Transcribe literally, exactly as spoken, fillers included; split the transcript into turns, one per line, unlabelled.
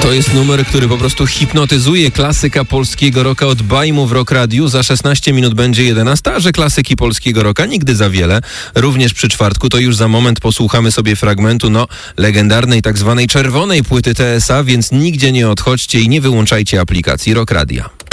To jest numer, który po prostu hipnotyzuje. Klasyka polskiego rocka od Bajmu w Rock Radiu. Za szesnaście minut będzie jedenasta, a że klasyki polskiego rocka nigdy za wiele. Również przy czwartku, to już za moment posłuchamy sobie fragmentu, no, legendarnej tak zwanej czerwonej płyty T S A, więc nigdzie nie odchodźcie i nie wyłączajcie aplikacji Rock Radia.